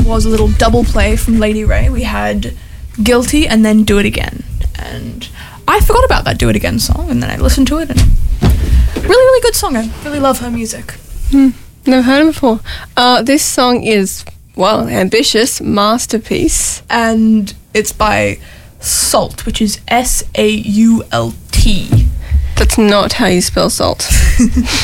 was a little double play from Lady Ray. We had Guilty and then Do It Again. And I forgot about that Do It Again song, and then I listened to it, and really, really good song. I really love her music. Never heard it before. This song is, well, ambitious, masterpiece. And it's by Sault, which is Sault. That's not how you spell salt.